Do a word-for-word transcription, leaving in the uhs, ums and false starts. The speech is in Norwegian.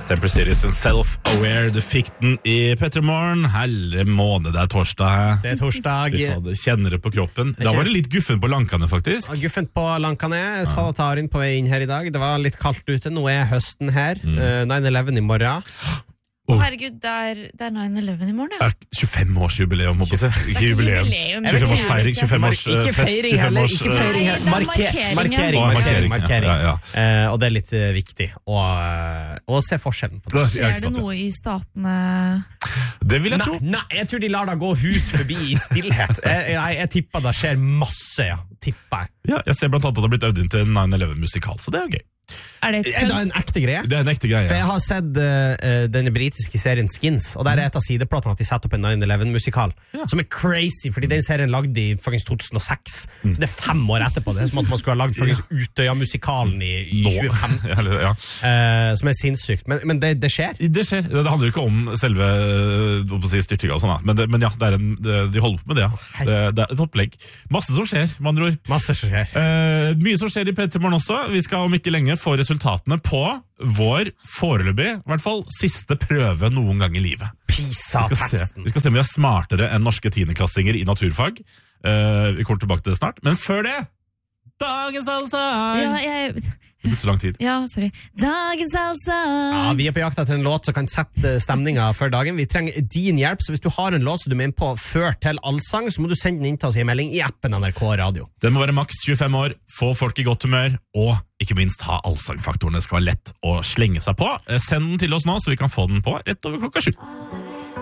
Temper Series and Self-Aware. Du fikk den i Petremorgen. Helle måned, det er torsdag. Det er torsdag. Du kjenner det på kroppen. Da var det litt guffent på lankene, faktisk. Guffent på lankene. Jeg sa til Arin på vei inn her i dag. Det var litt kaldt ute. Nå er høsten her. Mm. Uh, nine eleven i morgen. Oh. Herregud, det er, det er nine eleven i morgen, ja. tjuefem-årsjubileum, håper jeg. Ikke jubileum. tjuefem-årsfeiring, tjuefem-årsfest. Ikke feiring heller, ikke feiring heller. Markering, markering, markering. markering. Ja, ja. Uh, og det er litt uh, viktig å, uh, å se forskjellen på det. Ser det noe i statene? Det vil jeg tro. Nei, nei, jeg tror de lar deg gå hus forbi i stillhet. Jeg, jeg, jeg tipper det skjer masse, ja. Tipper jeg. Ja, jeg ser blant annet at det har blitt øvd inn til en nine eleven-musikal, så det er gøy. Er det, er det en ekte greie? Det er en ekte greie, ja. For jeg har sett uh, denne britiske serien Skins, og der er et av sideplatene at de setter opp en nine eleven-musikal, ja. Som er crazy, fordi den serien lagde i faktisk to tusen og seks, mm. så det er fem år etterpå. Det er som at man skulle ha lagd faktisk Utøya-musikalen i, i tjue femten, ja. uh, som er sinnssykt. Men, men det, det skjer? Det skjer. Det handler jo ikke om selve si, styrtinga og sånn, men, det, men ja, det er en, det, de holder på med det, ja. Det, det er et opplegg. Masse som skjer, med andre ord. Masse som skjer. Uh, mye som skjer i P tre Morgen også. Vi skal om ikke lenge få resultatene på vår foreløpig, i hvert fall, siste prøve noen gang i livet. PISA-testen. Vi skal se om vi er smartere enn norske tiendeklassinger i naturfag. Uh, vi kommer tilbake til det snart. Men før det, dagens allsang! Ja, jeg... Det brukte så lang tid. Ja, sorry. Dagens allsang! Ja, vi er på jakt etter en låt som kan sette stemninga for dagen. Vi trenger din hjelp, så hvis du har en låt som du mener på før til allsang, så må du sende den inn til oss i en melding i appen N R K Radio. Det må være maks tjuefem år, få folk i godt humør, og ikke minst ha allsangfaktoren. Det skal være lett å slenge seg på. Send den til oss nå, så vi kan få den på rett over klokka sju.